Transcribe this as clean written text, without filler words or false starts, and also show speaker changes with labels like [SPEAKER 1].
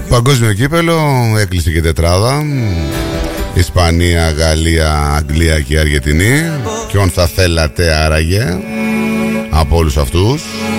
[SPEAKER 1] Παγκόσμιο κύπελο, έκλεισε και τετράδα. Ισπανία, Γαλλία, Αγγλία και Αργεντινή. Ποιον θα θέλατε άραγε από όλους αυτούς?